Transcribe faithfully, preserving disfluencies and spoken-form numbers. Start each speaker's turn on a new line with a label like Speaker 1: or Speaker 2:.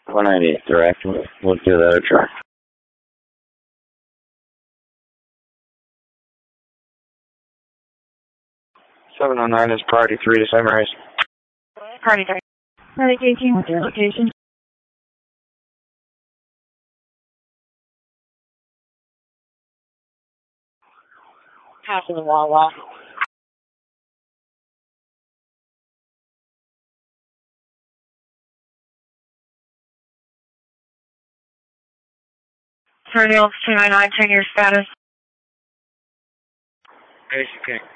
Speaker 1: one ninety direct. We'll, we'll do that a try. seven oh nine is Priority three to Sunrise.
Speaker 2: Priority three. Priority eighteen, what's your location? Passing the Wawa. Thirty two nine nine, ten year status.
Speaker 1: Basic.